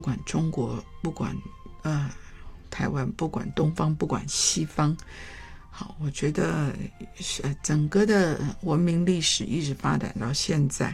管中国，不管台湾，不管东方，不管西方。好，我觉得整个的文明历史一直发展到现在，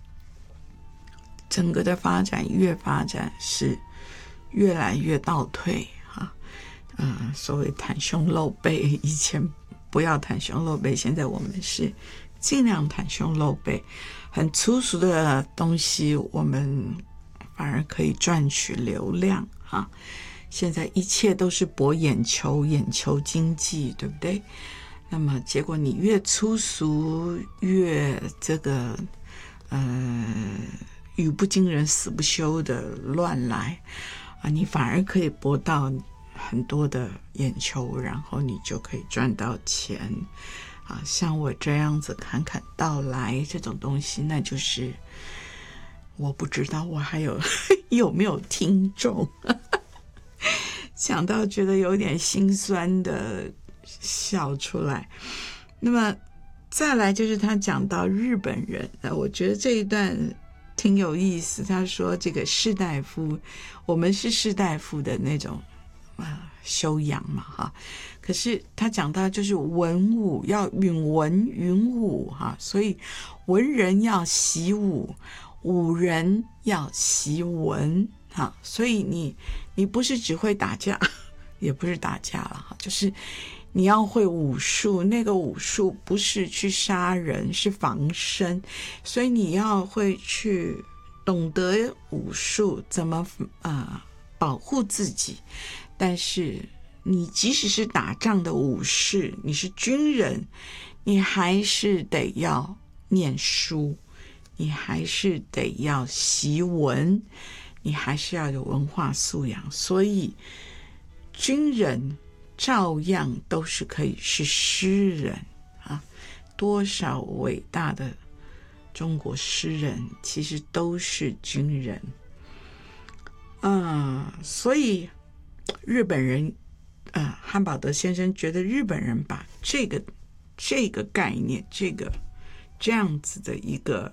整个的发展是越来越倒退啊。所谓袒胸露背，以前不要袒胸露背，现在我们是尽量袒胸露背，很粗俗的东西我们反而可以赚取流量啊。现在一切都是博眼球经济，对不对？那么结果你越粗俗，越这个语不惊人死不休的乱来啊，你反而可以博到很多的眼球，然后你就可以赚到钱啊。像我这样子侃侃道来这种东西，那就是我不知道我还有没有听众想到觉得有点心酸的笑出来。那么再来就是他讲到日本人，我觉得这一段挺有意思。他说这个士大夫，我们是士大夫的那种修养嘛哈，可是他讲到就是文武要允文允武哈，所以文人要习武，武人要习文哈，所以你不是只会打架，也不是打架了哈，就是你要会武术，那个武术不是去杀人，是防身，所以你要会去懂得武术怎么保护自己。但是你即使是打仗的武士，你是军人，你还是得要念书，你还是得要习文，你还是要有文化素养。所以军人照样都是可以是诗人啊！多少伟大的中国诗人其实都是军人所以日本人汉堡德先生觉得日本人把这个概念，这样子的一个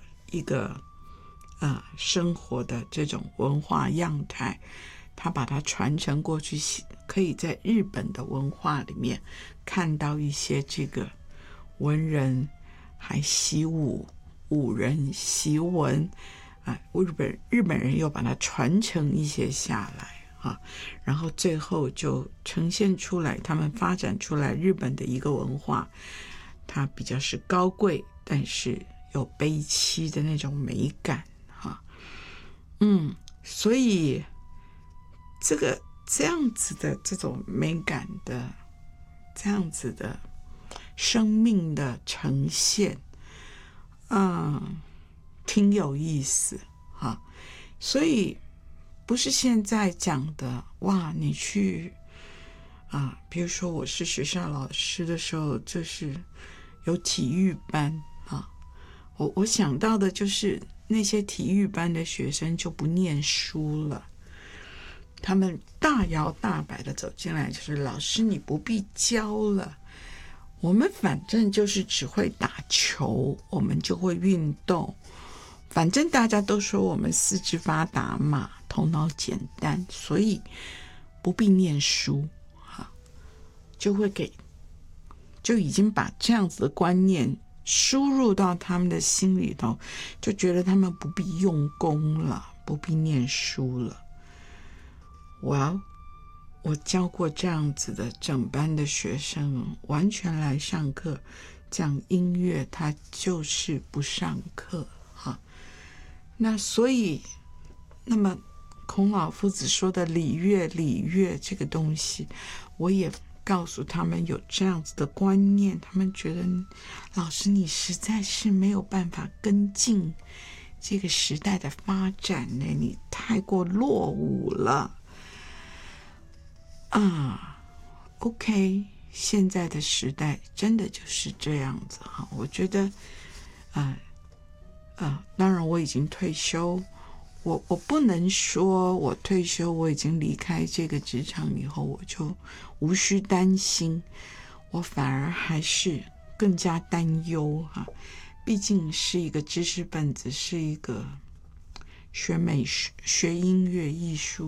生活的这种文化样态，他把它传承过去，可以在日本的文化里面看到一些这个文人还习武，武人习文日本人又把它传承一些下来然后最后就呈现出来，他们发展出来日本的一个文化，它比较是高贵，但是有悲戚的那种美感所以这样子的这种美感的这样子的生命的呈现挺有意思所以不是现在讲的哇，你去比如说我是学校老师的时候，就是有体育班我想到的就是那些体育班的学生就不念书了，他们大摇大摆的走进来，就是老师你不必教了，我们反正就是只会打球，我们就会运动，反正大家都说我们四肢发达嘛，头脑简单，所以不必念书就已经把这样子的观念输入到他们的心里头，就觉得他们不必用功了，不必念书了。我教过这样子的整班的学生，完全来上课讲音乐，他就是不上课那所以那么孔老夫子说的礼乐这个东西，我也告诉他们有这样子的观念，他们觉得老师你实在是没有办法跟进这个时代的发展呢，你太过落伍了OK， 现在的时代真的就是这样子我觉得当然我已经退休，我不能说我退休，我已经离开这个职场以后我就无需担心，我反而还是更加担忧毕竟是一个知识分子，是一个学美术、学音乐艺术。